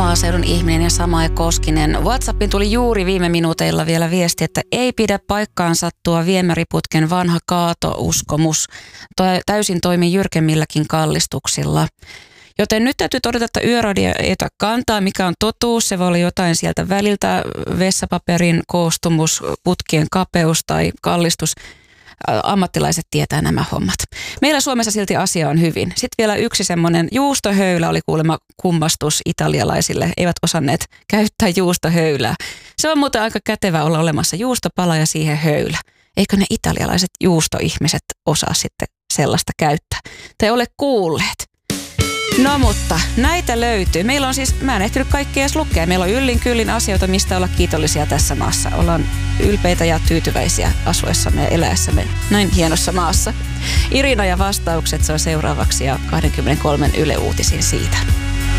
maaseudun ihminen ja Samae Koskinen. WhatsAppin tuli juuri viime minuuteilla vielä viesti, että ei pidä paikkaansa tuo viemäriputken vanha kaatouskomus. Täysin toimii jyrkemmilläkin kallistuksilla. Joten nyt täytyy todeta, että Yöradio ei ota kantaa, mikä on totuus. Se voi olla jotain sieltä väliltä, vessapaperin koostumus, putkien kapeus tai kallistus. Ammattilaiset tietää nämä hommat. Meillä Suomessa silti asia on hyvin. Sitten vielä yksi semmoinen juustohöylä oli kuulemma kummastus italialaisille. Eivät osanneet käyttää juustohöylää. Se on muuten aika kätevä olla olemassa juustopala ja siihen höylä. Eikö ne italialaiset juustoihmiset osaa sitten sellaista käyttää? Te ole kuulleet. No mutta näitä löytyy. Meillä on siis, mä en ehtinyt kaikkea edes lukea. Meillä on yllin kyllin asioita, mistä olla kiitollisia tässä maassa. Ollaan ylpeitä ja tyytyväisiä asuessamme ja eläessämme näin hienossa maassa. Irina ja vastaukset, se on seuraavaksi ja 23 Yle Uutisiin siitä.